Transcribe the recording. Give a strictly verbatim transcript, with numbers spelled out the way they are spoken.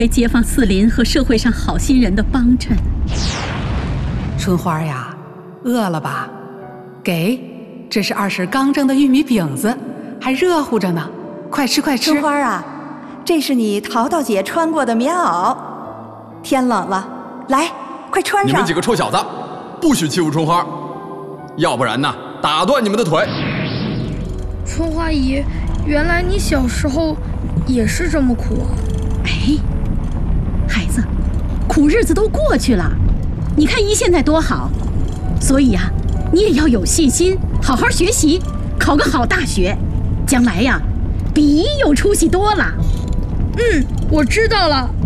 为街坊四邻和社会上好心人的帮衬。 春花呀，饿了吧？给，这是二婶刚蒸的玉米饼子，还热乎着呢，快吃快吃。 春花啊，这是你淘淘姐穿过的棉袄，天冷了，来，快穿上。 你们几个臭小子，不许欺负春花，要不然呢，打断你们的腿。 春花姨，原来你小时候也是这么苦啊！ 哎，孩子，苦日子都过去了，你看姨现在多好，所以呀、啊，你也要有信心，好好学习，考个好大学，将来呀，比姨有出息多了。 嗯，我知道了。